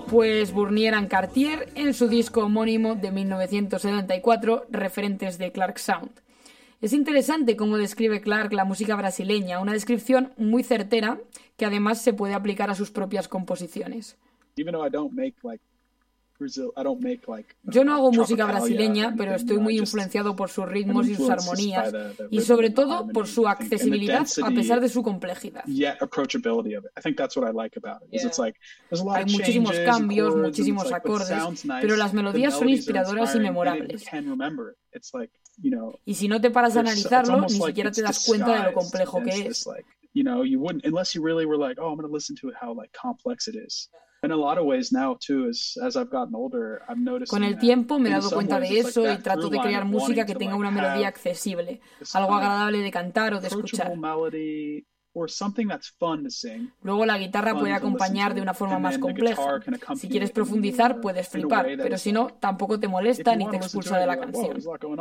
Pues Burnier and Cartier en su disco homónimo de 1974, Referentes de Clark Sound. Es interesante cómo describe Clark la música brasileña, una descripción muy certera que además se puede aplicar a sus propias composiciones. Yo no hago música brasileña, pero estoy muy influenciado por sus ritmos y sus armonías, y sobre todo por su accesibilidad a pesar de su complejidad. Hay muchísimos cambios, muchísimos acordes, pero las melodías son inspiradoras y memorables. Y si no te paras a analizarlo, ni siquiera te das cuenta de lo complejo que es. Con el tiempo me he dado cuenta de eso y trato de crear música que tenga una melodía accesible, algo agradable de cantar o de escuchar. Luego la guitarra puede acompañar de una forma más compleja. Si quieres profundizar, puedes flipar, pero si no, tampoco te molesta ni te expulsa de la canción.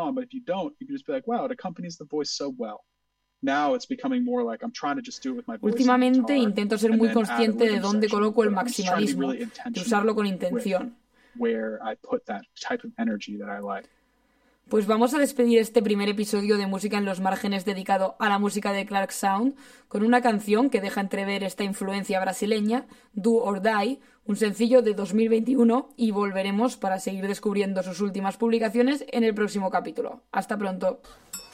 Últimamente intento ser muy consciente de dónde coloco el maximalismo, de usarlo con intención. Pues vamos a despedir este primer episodio de Música en los Márgenes dedicado a la música de Clark Sound con una canción que deja entrever esta influencia brasileña, Do or Die, un sencillo de 2021, y volveremos para seguir descubriendo sus últimas publicaciones en el próximo capítulo. Hasta pronto.